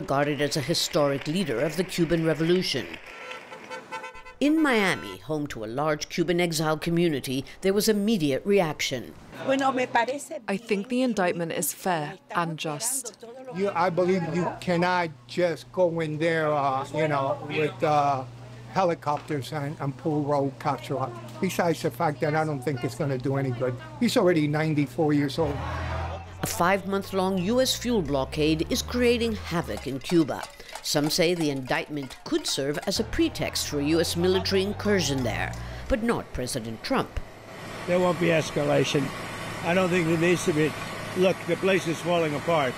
regarded as a historic leader of the Cuban Revolution. In Miami, home to a large Cuban exile community, there was immediate reaction. I think the indictment is fair and just. I believe you cannot just go in there, with helicopters and pull Raul Castro up. Besides the fact that I don't think it's going to do any good. He's already 94 years old. A 5-month-long U.S. fuel blockade is creating havoc in Cuba. Some say the indictment could serve as a pretext for a U.S. military incursion there, but not President Trump. There won't be escalation. I don't think there needs to be. Look, the place is falling apart.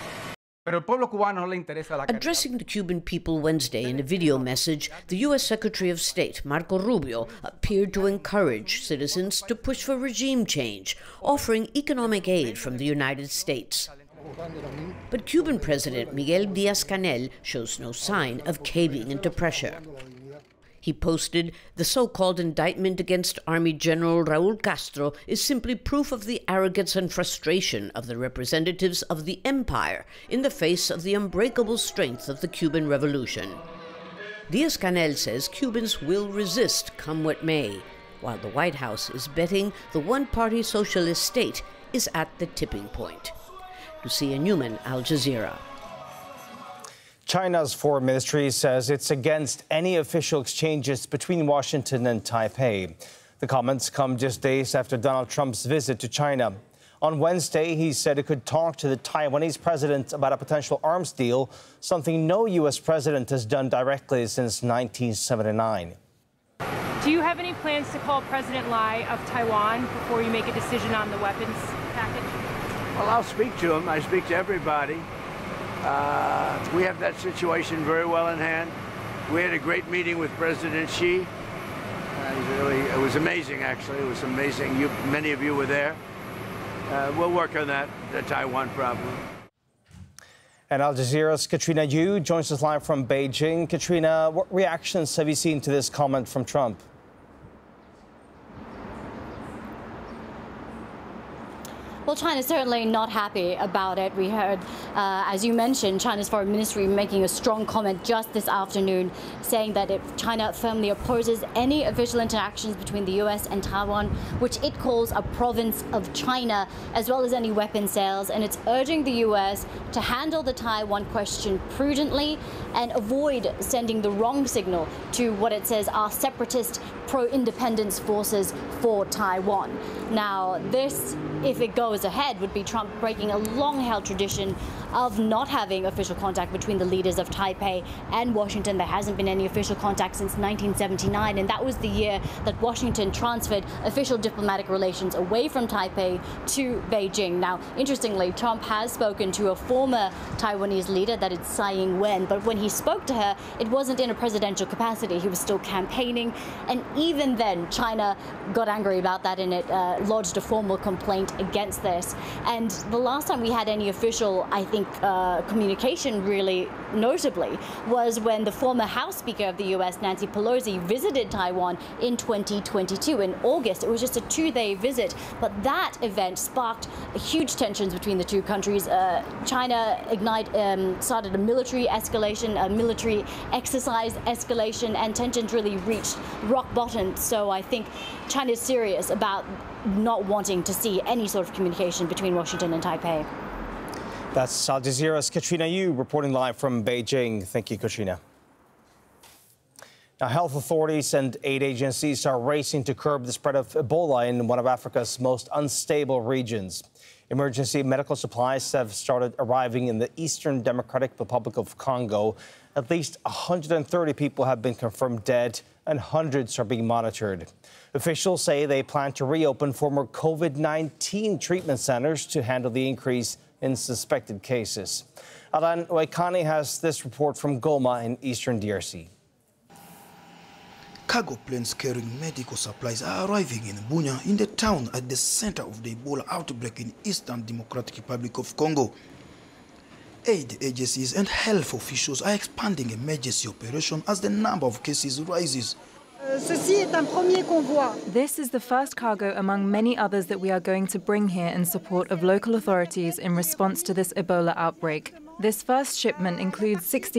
Addressing the Cuban people Wednesday in a video message, the U.S. Secretary of State, Marco Rubio, appeared to encourage citizens to push for regime change, offering economic aid from the United States. But Cuban President Miguel Díaz-Canel shows no sign of caving into pressure. He posted, "The so-called indictment against Army General Raul Castro is simply proof of the arrogance and frustration of the representatives of the empire in the face of the unbreakable strength of the Cuban Revolution." Díaz-Canel says Cubans will resist come what may, while the White House is betting the one-party socialist state is at the tipping point. Lucia Newman, Al Jazeera. China's foreign ministry says it's against any official exchanges between Washington and Taipei. The comments come just days after Donald Trump's visit to China. On Wednesday, he said he could talk to the Taiwanese president about a potential arms deal, something no U.S. president has done directly since 1979. Do you have any plans to call President Lai of Taiwan before you make a decision on the weapons package? Well, I'll speak to him. I speak to everybody. We have that situation very well in hand. We had a great meeting with President Xi. It was amazing, actually. It was amazing. Many of you were there. We'll work on that, the Taiwan problem. And Al Jazeera's Katrina Yu joins us live from Beijing. Katrina, what reactions have you seen to this comment from Trump? Well, China's certainly not happy about it. We heard, as you mentioned, China's foreign ministry making a strong comment just this afternoon, saying that China firmly opposes any official interactions between the U.S. and Taiwan, which it calls a province of China, as well as any weapon sales. And it's urging the U.S. to handle the Taiwan question prudently and avoid sending the wrong signal to what it says are separatist pro-independence forces for Taiwan. Now, this, if it goes ahead, would be Trump breaking a long-held tradition of not having official contact between the leaders of Taipei and Washington. There hasn't been any official contact since 1979, and that was the year that Washington transferred official diplomatic relations away from Taipei to Beijing. Now, interestingly, Trump has spoken to a former Taiwanese leader, that is Tsai Ing-wen, but when he spoke to her, it wasn't in a presidential capacity. He was still campaigning, and even then, China got angry about that, and it lodged a formal complaint against this. And the last time we had any official, I think, communication, really notably, was when the former House Speaker of the U.S., Nancy Pelosi, visited Taiwan in 2022 in August. It was just a 2-day visit, but that event sparked huge tensions between the two countries. China started a military escalation, a military exercise escalation, and tensions really reached rock bottom. So I think China is serious about not wanting to see any sort of communication between Washington and Taipei. That's Al Jazeera's Katrina Yu reporting live from Beijing. Thank you, Katrina. Now, health authorities and aid agencies are racing to curb the spread of Ebola in one of Africa's most unstable regions. Emergency medical supplies have started arriving in the Eastern Democratic Republic of Congo. At least 130 people have been confirmed dead, and hundreds are being monitored. Officials say they plan to reopen former COVID-19 treatment centers to handle the increase in suspected cases. Alan Waikani has this report from Goma in eastern DRC. Cargo planes carrying medical supplies are arriving in Bunya, in the town at the center of the Ebola outbreak in Eastern Democratic Republic of Congo. Aid agencies and health officials are expanding emergency operation as the number of cases rises. This is the first cargo among many others that we are going to bring here in support of local authorities in response to this Ebola outbreak. This first shipment includes 60